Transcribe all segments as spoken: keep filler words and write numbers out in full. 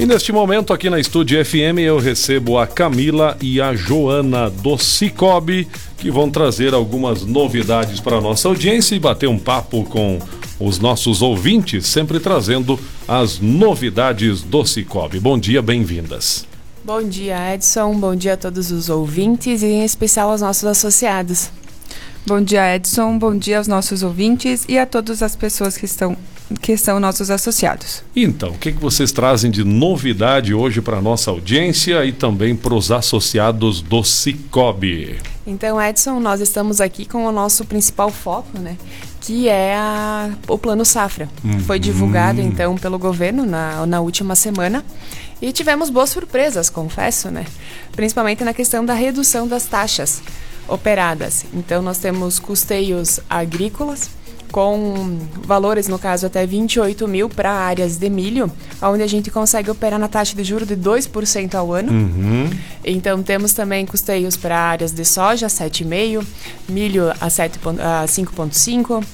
E neste momento aqui na Estúdio F M eu recebo a Camila e a Joana do Cicobi, que vão trazer algumas novidades para a nossa audiência e bater um papo com os nossos ouvintes, sempre trazendo as novidades do Cicobi. Bom dia, bem-vindas. Bom dia, Edson. Bom dia a todos os ouvintes e em especial aos nossos associados. Bom dia, Edson. Bom dia aos nossos ouvintes e a todas as pessoas que estão que são nossos associados. Então, o que, que vocês trazem de novidade hoje para a nossa audiência e também para os associados do Cicobi? Então, Edson, nós estamos aqui com o nosso principal foco, né? Que é a, o Plano Safra. Uhum. Foi divulgado, então, pelo governo na, na última semana. E tivemos boas surpresas, confesso, né? Principalmente na questão da redução das taxas operadas. Então, nós temos custeios agrícolas com valores, no caso, até vinte e oito mil para áreas de milho, onde a gente consegue operar na taxa de juros de dois por cento ao ano. Uhum. Então, temos também custeios para áreas de soja, sete vírgula cinco, milho a cinco vírgula cinco.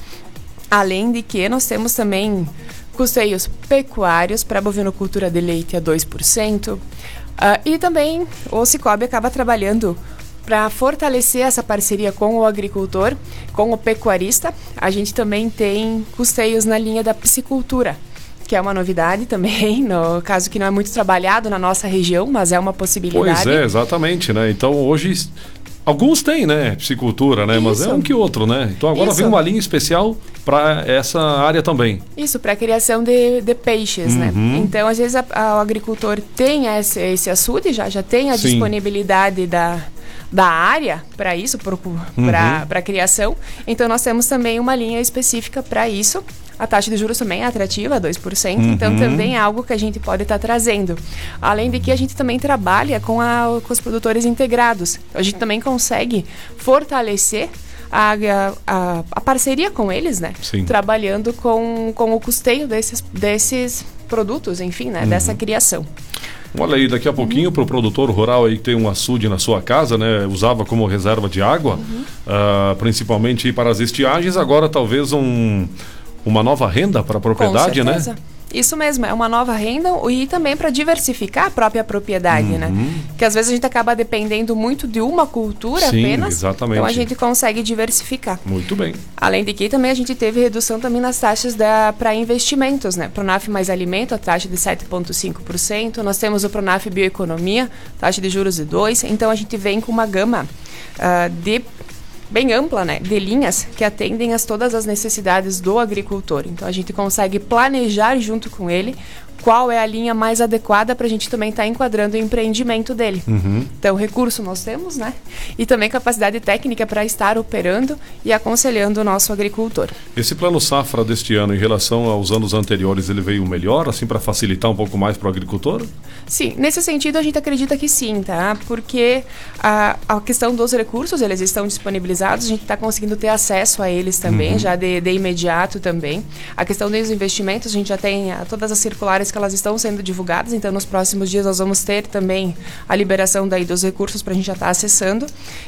Além de que nós temos também custeios pecuários para bovinocultura de leite a dois por cento. Uh, e também o Cicobi acaba trabalhando para fortalecer essa parceria com o agricultor, com o pecuarista. A gente também tem custeios na linha da piscicultura, que é uma novidade também, no caso que não é muito trabalhado na nossa região, mas é uma possibilidade. Pois é, exatamente, né? Então hoje alguns têm, né, piscicultura, né? Isso. Mas é um que outro, né? Então agora Isso. vem uma linha especial para essa área também. Isso, para a criação de, de peixes, uhum. né? Então às vezes a, a, o agricultor tem esse, esse açude, já, já tem a Sim. disponibilidade da... da área para isso, para uhum. a criação. Então, nós temos também uma linha específica para isso. A taxa de juros também é atrativa, dois por cento. Uhum. Então, também é algo que a gente pode estar tá trazendo. Além de que a gente também trabalha com, a, com os produtores integrados. A gente também consegue fortalecer a, a, a parceria com eles, né? Sim. Trabalhando com, com o custeio desses, desses produtos, enfim, né? Uhum. Dessa criação. Olha aí, daqui a pouquinho, uhum. para o produtor rural aí que tem um açude na sua casa, né? Usava como reserva de água, uhum. uh, principalmente para as estiagens, agora talvez um, uma nova renda para a propriedade, Com certeza. né? Isso mesmo, é uma nova renda e também para diversificar a própria propriedade, uhum. né? Que às vezes a gente acaba dependendo muito de uma cultura Sim, apenas. Exatamente. Então a gente consegue diversificar. Muito bem. Além de que também a gente teve redução também nas taxas para investimentos, né? Pronaf mais alimento, a taxa de sete vírgula cinco por cento. Nós temos o Pronaf Bioeconomia, taxa de juros de dois por cento. Então a gente vem com uma gama uh, de bem ampla, né, de linhas que atendem a todas as necessidades do agricultor. Então, a gente consegue planejar junto com ele qual é a linha mais adequada para a gente também estar tá enquadrando o empreendimento dele. Uhum. Então, recurso nós temos, né? E também capacidade técnica para estar operando e aconselhando o nosso agricultor. Esse plano safra deste ano, em relação aos anos anteriores, ele veio melhor, assim, para facilitar um pouco mais para o agricultor? Sim, nesse sentido a gente acredita que sim, tá? Porque a, a questão dos recursos, eles estão disponibilizados, a gente está conseguindo ter acesso a eles também, uhum. já de, de imediato também. A questão dos investimentos, a gente já tem a, todas as circulares que elas estão sendo divulgadas, então nos próximos dias nós vamos ter também a liberação daí dos recursos para a gente já estar tá acessando.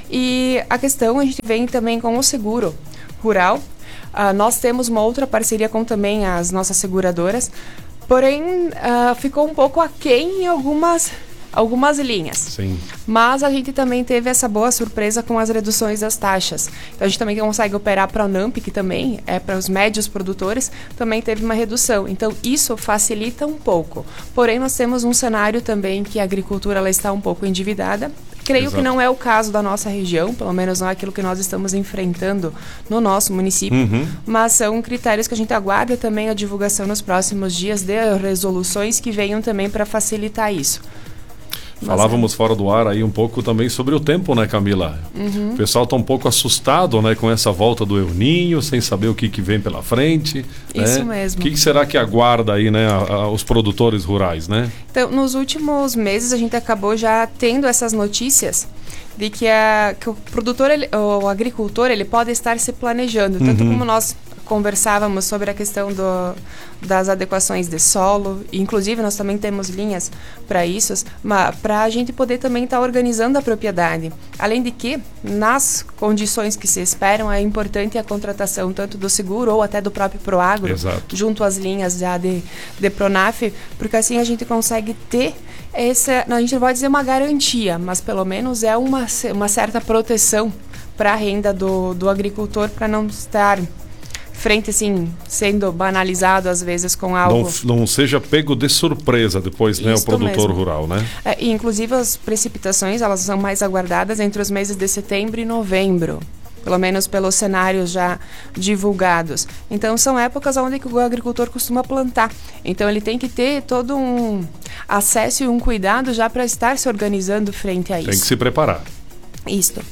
E a questão, a gente vem também com o seguro rural. Uh, nós temos uma outra parceria com também as nossas seguradoras, porém uh, ficou um pouco aquém em algumas... algumas linhas. Sim. Mas a gente também teve essa boa surpresa com as reduções das taxas. Então a gente também consegue operar para a Unamp, que também é para os médios produtores, também teve uma redução. Então isso facilita um pouco. Porém, nós temos um cenário também que a agricultura ela está um pouco endividada. Creio Exato. Que não é o caso da nossa região, pelo menos não é aquilo que nós estamos enfrentando no nosso município, uhum. mas são critérios que a gente aguarda também a divulgação nos próximos dias de resoluções que venham também para facilitar isso. Falávamos fora do ar aí um pouco também sobre o tempo, né, Camila? Uhum. O pessoal está um pouco assustado, né, com essa volta do El Niño, sem saber o que, que vem pela frente. Isso né? mesmo. O que, que será que aguarda aí, né, a, a, os produtores rurais, né? Então, nos últimos meses a gente acabou já tendo essas notícias de que, a, que o produtor, ele, o agricultor, ele pode estar se planejando, tanto uhum. como nós conversávamos sobre a questão do, das adequações de solo, e inclusive nós também temos linhas para isso, para a gente poder também estar tá organizando a propriedade. Além de que, nas condições que se esperam, é importante a contratação tanto do seguro ou até do próprio Proagro, Exato. junto às linhas já de, de Pronaf, porque assim a gente consegue ter essa, não, a gente não pode dizer uma garantia, mas pelo menos é uma, uma certa proteção para a renda do, do agricultor, para não estar frente, assim, sendo banalizado às vezes com algo... Não, não seja pego de surpresa depois, né, o produtor mesmo. rural, né? É, e, inclusive as precipitações, elas são mais aguardadas entre os meses de setembro e novembro, pelo menos pelos cenários já divulgados. Então, são épocas onde o agricultor costuma plantar. Então, ele tem que ter todo um acesso e um cuidado já para estar se organizando frente a isso. Tem que se preparar. Isto.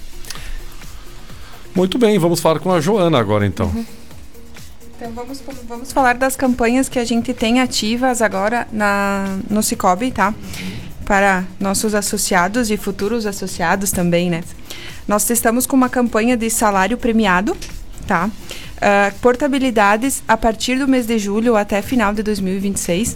Muito bem, vamos falar com a Joana agora, então. Uhum. Então, vamos, vamos falar das campanhas que a gente tem ativas agora na, no Cicobi, tá? Para nossos associados e futuros associados também, né? Nós estamos com uma campanha de salário premiado, tá? Uh, portabilidades a partir do mês de julho até final de dois mil e vinte e seis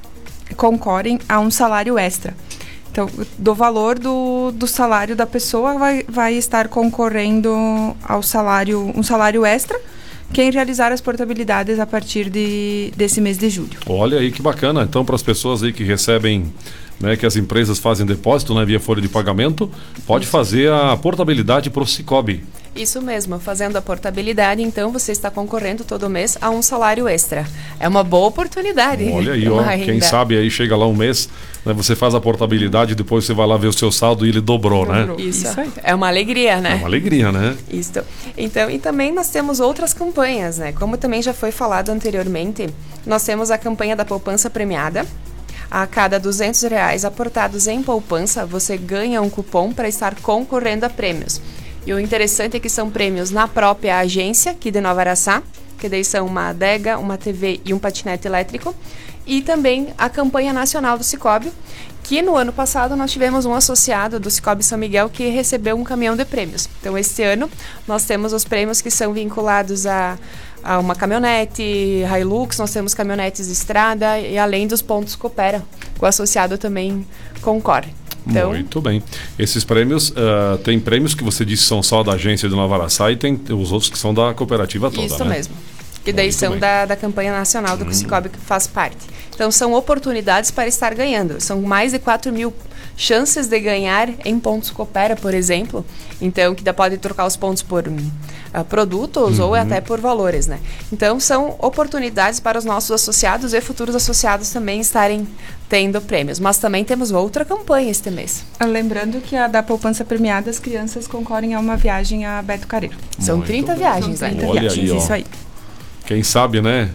concorrem a um salário extra. Então, do valor do, do salário da pessoa vai, vai estar concorrendo ao salário, um salário extra, quem realizar as portabilidades a partir de, desse mês de julho. Olha aí que bacana. Então, para as pessoas aí que recebem, né, que as empresas fazem depósito, né, via folha de pagamento, pode Isso. fazer a portabilidade para o Cicobi. Isso mesmo, fazendo a portabilidade, então você está concorrendo todo mês a um salário extra. É uma boa oportunidade. Olha aí, ó, quem sabe aí chega lá um mês, né, você faz a portabilidade, depois você vai lá ver o seu saldo e ele dobrou, dobrou. né? Isso, Isso aí. É uma alegria, né? É uma alegria, né? Isso. Então, e também nós temos outras campanhas, né? Como também já foi falado anteriormente, nós temos a campanha da poupança premiada. A cada duzentos reais aportados em poupança, você ganha um cupom para estar concorrendo a prêmios. E o interessante é que são prêmios na própria agência, aqui de Nova Araçá, que daí são uma adega, uma T V e um patinete elétrico. E também a campanha nacional do Cicobi, que no ano passado nós tivemos um associado do Cicobi São Miguel que recebeu um caminhão de prêmios. Então, este ano, nós temos os prêmios que são vinculados a, a uma caminhonete Hilux, nós temos caminhonetes de estrada e além dos pontos Coopera, que o associado também concorre. Então, muito bem. Esses prêmios, uh, tem prêmios que você disse são só da agência de Nova Araçá e tem os outros que são da cooperativa toda, Isso né? mesmo. Que daí muito são da, da campanha nacional do que o Cicobi faz parte. Então, são oportunidades para estar ganhando. São mais de quatro mil chances de ganhar em pontos Coopera, por exemplo. Então, que dá, pode trocar os pontos por uh, produtos uhum. ou até por valores, né? Então, são oportunidades para os nossos associados e futuros associados também estarem tendo prêmios. Mas também temos outra campanha este mês. Lembrando que a da poupança premiada, as crianças concorrem a uma viagem a Beto Carreiro. São muito trinta bom. viagens, São trinta Olha viagens, aí, isso aí. Quem sabe, né?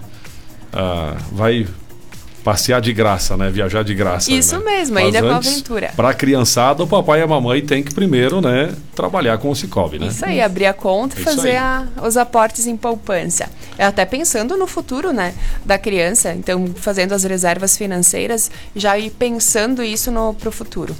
Uh, vai passear de graça, né? Viajar de graça. Isso né? mesmo, Mas ainda com antes, aventura. Para a criançada, o papai e a mamãe tem que primeiro, né, trabalhar com o Cicobi, né? Isso aí, abrir a conta e Isso fazer a, os aportes em poupança. Até pensando no futuro, né, da criança, então fazendo as reservas financeiras, já ir pensando isso para o futuro.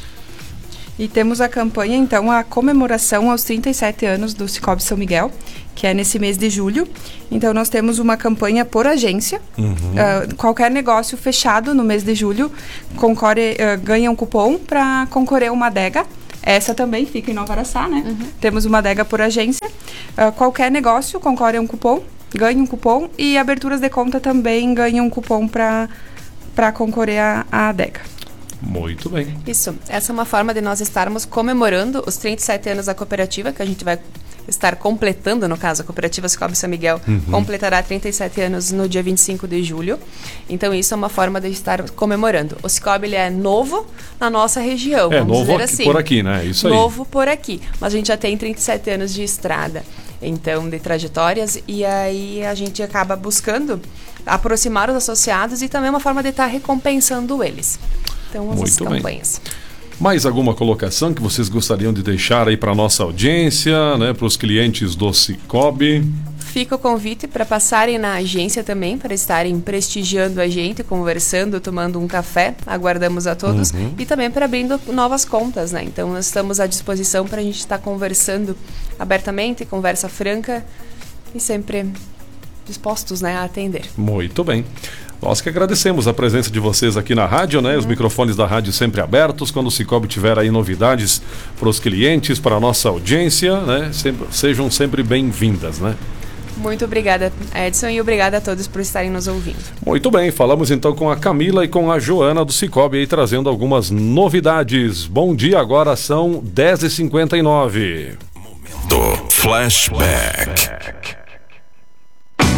E temos a campanha, então, a comemoração aos trinta e sete anos do Cicobi São Miguel, que é nesse mês de julho. Então, nós temos uma campanha por agência. Uhum. Uh, qualquer negócio fechado no mês de julho concorre, uh, ganha um cupom para concorrer a uma adega. Essa também fica em Nova Araçá, né? Uhum. Temos uma adega por agência. Uh, qualquer negócio concorre a um cupom, ganha um cupom. E aberturas de conta também ganham um cupom para concorrer à, à adega. Muito bem. Isso. Essa é uma forma de nós estarmos comemorando os trinta e sete anos da cooperativa, que a gente vai estar completando, no caso, a cooperativa Cicobi São Miguel uhum. completará trinta e sete anos no dia vinte e cinco de julho. Então, isso é uma forma de estar comemorando. O Cicobi, ele é novo na nossa região, é, vamos novo dizer aqui, assim. por aqui, né? Isso aí. Novo por aqui. Mas a gente já tem trinta e sete anos de estrada, então, de trajetórias, e aí a gente acaba buscando aproximar os associados e também uma forma de estar recompensando eles. Então, as Muito campanhas. Bem. Mais alguma colocação que vocês gostariam de deixar aí para a nossa audiência, né, para os clientes do Cicobi? Fica o convite para passarem na agência também, para estarem prestigiando a gente, conversando, tomando um café. Aguardamos a todos. Uhum. E também para abrindo novas contas, né? Então, nós estamos à disposição para a gente estar conversando abertamente, conversa franca e sempre dispostos, né, a atender. Muito bem. Nós que agradecemos a presença de vocês aqui na rádio, né? Os uhum. microfones da rádio sempre abertos. Quando o Cicobi tiver aí novidades para os clientes, para a nossa audiência, né? Sempre, sejam sempre bem-vindas, né? Muito obrigada, Edson, e obrigada a todos por estarem nos ouvindo. Muito bem, falamos então com a Camila e com a Joana do Cicobi aí trazendo algumas novidades. Bom dia, agora são dez e cinquenta e nove. Momento Flashback.